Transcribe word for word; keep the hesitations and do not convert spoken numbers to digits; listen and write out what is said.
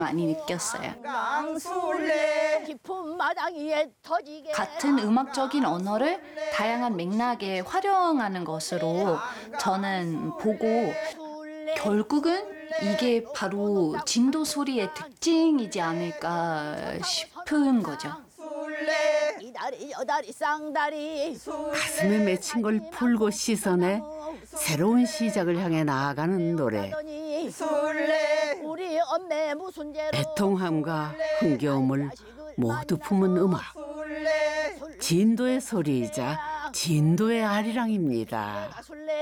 많이 느꼈어요. 깊은 마당 위에 터지게 같은 음악적인 언어를 다양한 맥락에 활용하는 것으로 저는 보고 결국은 이게 바로 진도 소리의 특징이지 않을까 싶은 거죠. 이다리 여다리 쌍다리 가슴에 맺힌 걸 풀고 씻어내 새로운 시작을 향해 나아가는 노래. 우리 엄매 무슨 죄로 애통함과 흥겨움을 모두 품은 음악. 진도의 소리이자 진도의 아리랑입니다. 술래